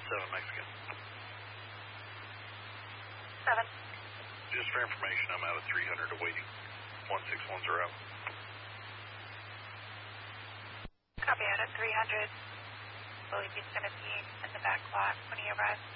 7 Mexican. 7. Just for information, I'm out at 300 awaiting. 161's are out. Copy out at 300. Believe he's going to be in the back lot when he arrives.